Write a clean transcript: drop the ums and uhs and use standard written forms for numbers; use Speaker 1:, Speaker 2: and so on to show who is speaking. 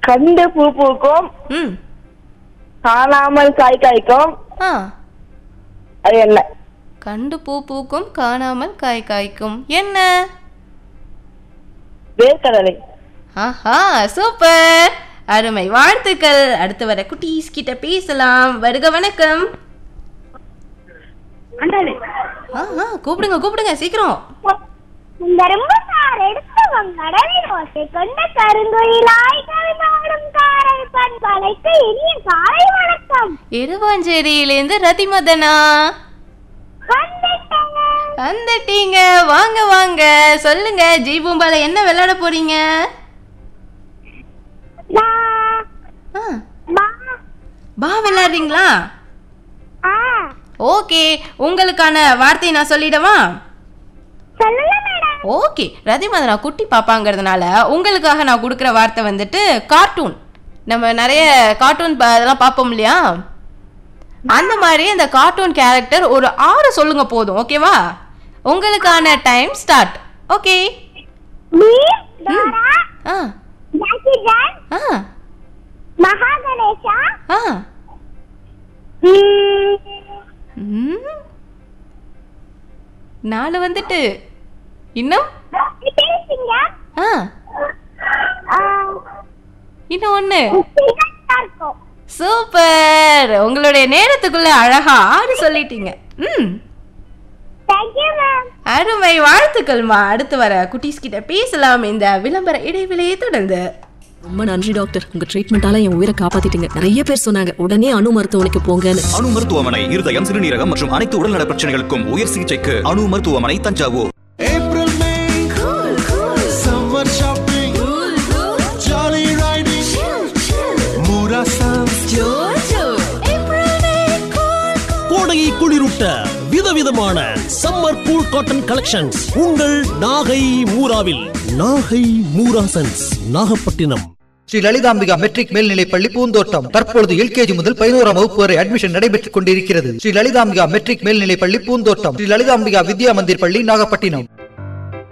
Speaker 1: கண்டு பூ பூக்கும்,
Speaker 2: ம்
Speaker 1: காணாமல் காய் காய்க்கும்.
Speaker 2: ஆ
Speaker 1: அது என்ன?
Speaker 2: கண்டு பூ பூக்கும் காணாமல் காய் காய்க்கும் என்ன?
Speaker 1: வேர்க்கடலை.
Speaker 2: ஆஹா சூப்பர், அருமை, வாழ்த்துக்கள். அடுத்து வர குட்டீஸ் கிட்ட பேசலாம். வருக வணக்கம். ஆஹா கூப்பிடுங்க கூப்பிடுங்க சீக்கிரம்.
Speaker 3: இந்த ரொம்ப சார் எடுத்தவங்க கடலை ஓசை கொண்ட கருங்குயிலாய் கவிதாடும் காரை பண்பலைக்கு இனிய காலை வணக்கம்.
Speaker 2: இருவாஞ்சேரியிலேருந்து ரதிமதனா வந்துட்டீங்க. வாங்க வாங்க, சொல்லுங்க ஜீபூம்பால என்ன விளையாட போறீங்க? பா விளையாடுறீங்களா? ஓகே, உங்களுக்கான வார்த்தை நான் சொல்லிடவா? ஓகே, ரதிமதனா குட்டி பாப்பாங்கிறதுனால உங்களுக்காக நான் கொடுக்குற வார்த்தை வந்துட்டு கார்ட்டூன். நம்ம நிறைய கார்ட்டூன் அதெல்லாம் பார்ப்போம் இல்லையா, அந்த மாதிரி இந்த கார்ட்டூன் கேரக்டர் ஒரு 6 சொல்லுங்க போதும். ஓகேவா? உங்களுக்கான டைம் ஸ்டார்ட். ஓகே.
Speaker 3: மகாகணேஷா,
Speaker 2: 4 வந்துட்டு இன்னும் இன்னும் 1. சூப்பர், உங்களுடைய நேரத்துக்குள்ள அழகா 6 சொல்லிட்டீங்க. அருமை, வாழ்த்துக்கள்மா. அடுத்து வர குட்டீஸ் கிட்ட பேசலாம் இந்த விளம்பர இடைவெளியை தொடர்ந்து.
Speaker 4: ரொம்ப நன்றி டாக்டர், உங்க ட்ரீட்மெண்டால என் உயிரை காப்பாத்திட்டீங்க. நிறைய பேர் சொன்னாங்க உடனே அணு மருத்துவமனைக்கு போங்கன்னு.
Speaker 5: அணு மருத்துவமனை இருதயம், சிறுநீரகம் மற்றும் அனைத்து உடல்நல பிரச்சனைகளுக்கும் உயர் சிகிச்சைக்கு அணு மருத்துவமனை, தஞ்சாவூர்.
Speaker 6: கோடையை குளிரூட்ட விதவிதமான சம்மர் கூல் காட்டன் கலெக்ஷன்ஸ் உங்கள் நாகை மூராவில். நாகை மூராசன்ஸ், நாகப்பட்டினம்.
Speaker 7: ஸ்ரீ லலிதாம்பிகா மெட்ரிக் மேல்நிலைப்பள்ளி பூந்தோட்டம். தற்பொழுது எல்கேஜி முதல் 11ஆம் வகுப்பு வரை அட்மிஷன் நடைபெற்றுக் கொண்டிருக்கிறது. ஸ்ரீ லலிதாம்பிகா மெட்ரிக் மேல்நிலைப்பள்ளி பூந்தோட்டம். ஸ்ரீ லலிதாம்பிகா வித்யா மந்திர் பள்ளி, நாகப்பட்டினம்.